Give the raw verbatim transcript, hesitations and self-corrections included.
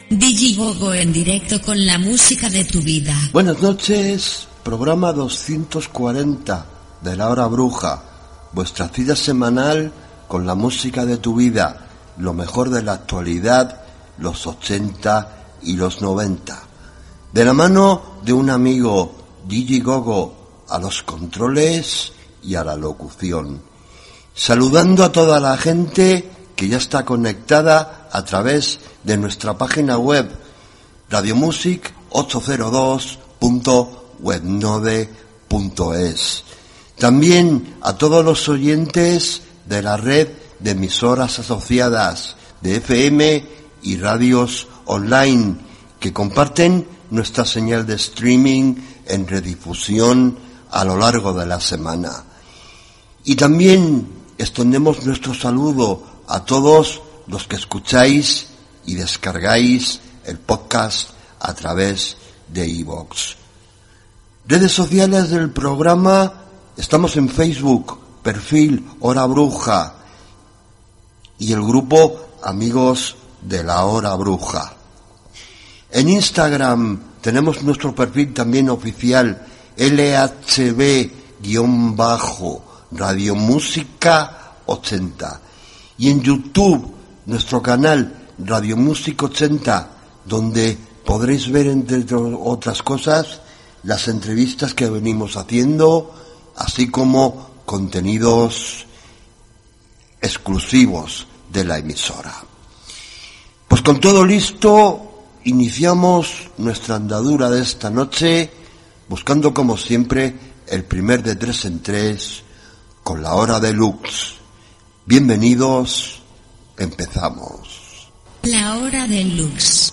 Digigogo en directo con la música de tu vida. Buenas noches, programa doscientos cuarenta de La Hora Bruja, vuestra cita semanal con la música de tu vida, lo mejor de la actualidad, los ochenta y los noventa. De la mano de un amigo, Digigogo, a los controles y a la locución. Saludando a toda la gente que ya está conectada a través de nuestra página web radiomusic ochocientos dos punto webnode punto es. También a todos los oyentes de la red de emisoras asociadas de F M y radios online que comparten nuestra señal de streaming en redifusión a lo largo de la semana. Y también extendemos nuestro saludo a todos los que escucháis y descargáis el podcast a través de iVoox. Redes sociales del programa: estamos en Facebook, perfil Hora Bruja, y el grupo Amigos de la Hora Bruja. En Instagram tenemos nuestro perfil también oficial, L H B Radio Música ochenta. Y en YouTube, nuestro canal Radio Música ochenta, donde podréis ver, entre otras cosas, las entrevistas que venimos haciendo, así como contenidos exclusivos de la emisora. Pues con todo listo, iniciamos nuestra andadura de esta noche, buscando como siempre el primer de tres en tres, con la hora deluxe. Bienvenidos, empezamos. La hora deluxe.